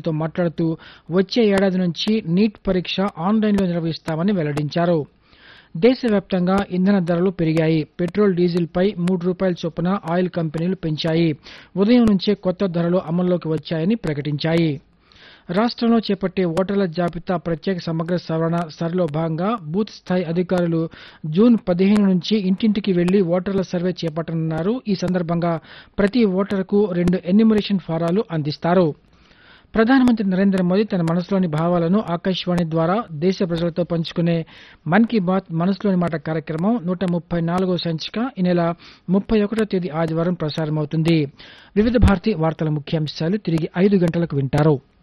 ఆకాశవాణితో మాట్లాడుతూ వచ్చే ఏడాది నుంచి నీట్ పరీక్ష ఆన్లైన్లో నిర్వహిస్తామని వెల్లడించారు. దేశవ్యాప్తంగా ఇంధన ధరలు పెరిగాయి. పెట్రోల్, డీజిల్పై ₹3 చొప్పున ఆయిల్ కంపెనీలు పెంచాయి. ఉదయం నుంచే కొత్త ధరలు అమల్లోకి వచ్చాయని ప్రకటించాయి. రాష్ట్రంలో చేపట్టే ఓటర్ల జాబితా ప్రత్యేక సమగ్ర సవరణలో భాగంగా బూత్ స్థాయి అధికారులు జూన్ 15 నుంచి ఇంటింటికి వెళ్లి ఓటర్ల సర్వే చేపట్టనున్నారు. ఈ సందర్భంగా ప్రతి ఓటరుకు 2 ఎన్యూమరేషన్ ఫారాలు అందిస్తారు. ప్రధానమంత్రి నరేంద్ర మోదీ తన మనసులోని భావాలను ఆకాశవాణి ద్వారా దేశ ప్రజలతో పంచుకునే మన్ కీ బాత్ మనసులోని మాట కార్యక్రమం 134వ సంచిక ఈ నెల 31వ తేదీ ఆదివారం ప్రసారమవుతుంది. వివిధ భారతి వార్తల ముఖ్యాంశాలు తిరిగి 5 గంటలకు వింటారు.